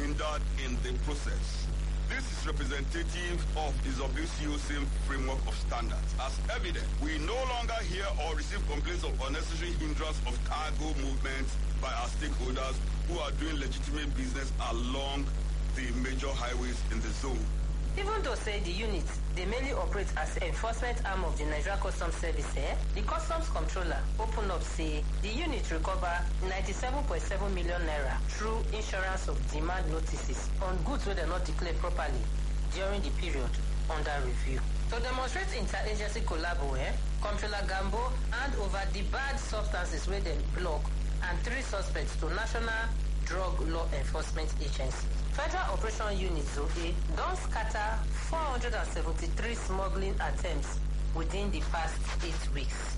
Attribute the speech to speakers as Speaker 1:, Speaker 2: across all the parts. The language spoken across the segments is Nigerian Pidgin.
Speaker 1: hindered in the process. This is representative of the WCOC framework of standards. As evident, we no longer hear or receive complaints of unnecessary hindrance of cargo movements by our stakeholders who are doing legitimate business along the major highways in the zone.
Speaker 2: Even though, say, the units, they mainly operate as an enforcement arm of the Nigeria Customs Service, the Customs Controller open up, say, the unit recover 97.7 million naira through insurance of demand notices on goods where they're not declared properly during the period under review. To demonstrate interagency collabo, Comptroller Gambo hand over the bad substances where they block and 3 suspects to National Drug Law Enforcement Agency. Federal Operation Unit ZOE don't scatter 473 smuggling attempts within the past 8 weeks.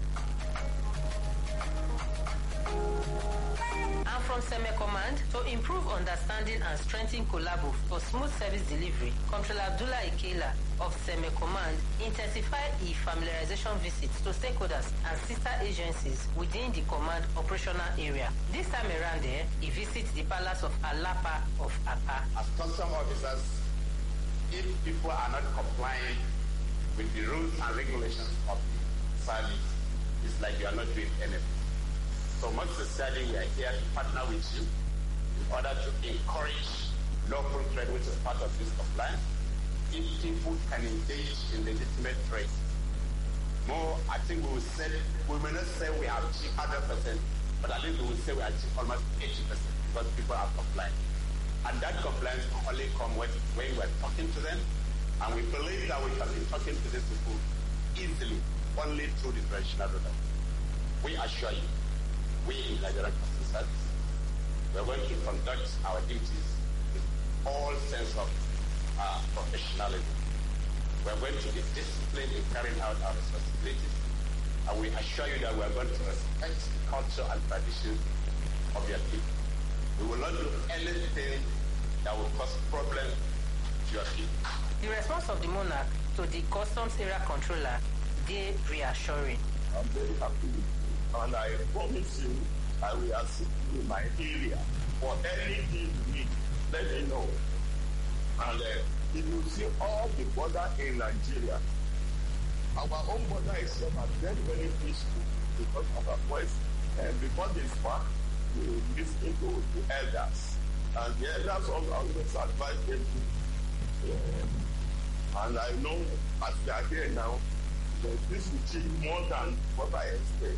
Speaker 2: And from Seme Command, to improve understanding and strengthen collabo for smooth service delivery, Comptroller Abdullah Ikela of Seme Command intensify familiarization visits to stakeholders and sister agencies within the command operational area. This time around he visits the palace of Alapa of Apa.
Speaker 3: As custom officers, if people are not complying with the rules and regulations of the service, it's like you are not doing anything. So most sincerely, we are here to partner with you in order to encourage lawful trade, which is part of this compliance. If people can engage in legitimate trade, more, I think we may not say we have achieved 100%, but at least we will say we achieved almost 80% because people are compliant. And that compliance will only come when we are talking to them, and we believe that we can be talking to these people easily, only through the traditional route. We assure you, we in Nigerian Customs Service, we are going to conduct our duties with all sense of professionalism. We are going to be disciplined in carrying out our responsibilities, and we assure you that we are going to respect the culture and traditions of your people. We will not do anything that will cause problems to your people.
Speaker 2: The response of the monarch to the customs area controller, they reassuring.
Speaker 4: I'm very happy with you, and I promise you I will assist you in my area for anything you need. Let me know. And if you see all the border in Nigeria, our own border is very, very peaceful because of our voice. And before this part, we listen to the elders. And the elders always advise them to. And I know as they are here now, that this will change more than what I expect.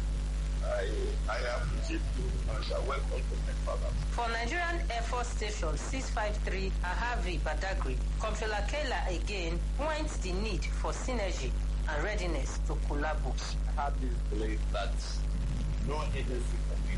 Speaker 4: I appreciate you and I welcome to my father.
Speaker 2: For Nigerian Air Force Station 653 Ahavi Badagry, Comptroller Kela again points the need for synergy and readiness to collaborate.
Speaker 3: I have this belief that no agency can lead.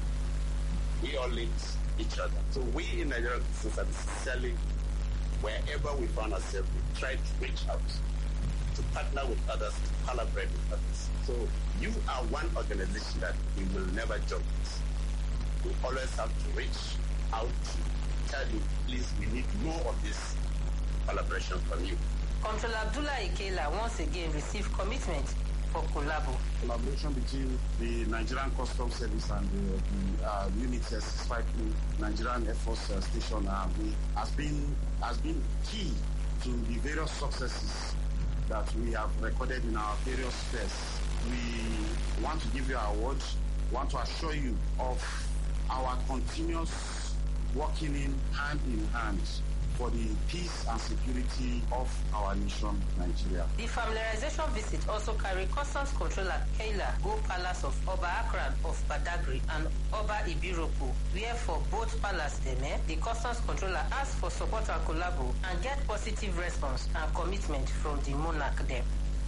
Speaker 3: We all lead each other. So we in Nigerian Customs Service, sincerely, wherever we find ourselves, we try to reach out, to partner with others, to collaborate with others. So you are one organization that we will never joke with. We always have to reach out to tell you, please, we need more of this collaboration from you.
Speaker 2: Comptroller Abdullah Ikela once again received commitment for
Speaker 5: collaboration between the Nigerian Customs Service and the Unit 652 Nigerian Air Force Station has been key to the various successes that we have recorded in our various fairs. We want to give you our awards, want to assure you of our continuous working hand in hand for the peace and security of our nation, Nigeria.
Speaker 2: The familiarization visit also carried Customs Controller Kela go Palace of Oba Akran of Badagry and Oba Ibiroku, where for both palace the Customs Controller asked for support and collabo and get positive response and commitment from the monarch there.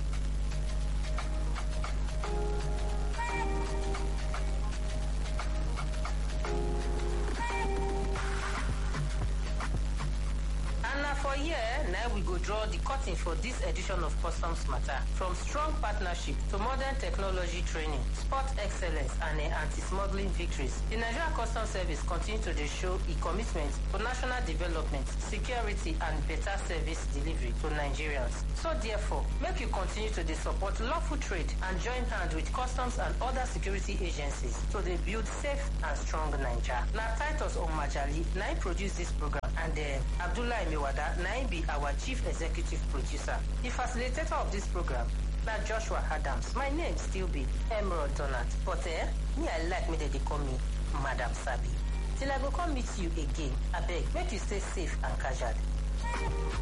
Speaker 2: For here, now we go draw the curtain for this edition of Customs Matter. From strong partnership to modern technology training, sport excellence and anti-smuggling victories, the Nigerian Customs Service continues to show a commitment to national development, security and better service delivery to Nigerians. So therefore, make you continue to support lawful trade and join hands with customs and other security agencies to build safe and strong Nigeria. Now Titus Omajali now produce this program And Abdullah Emiwada, na be our chief executive producer. The facilitator of this program, na Joshua Adams. My name still be Emerald Donat. But me, I like me that they call me Madam Sabi. Till I go come meet you again, I beg, make you stay safe and casual.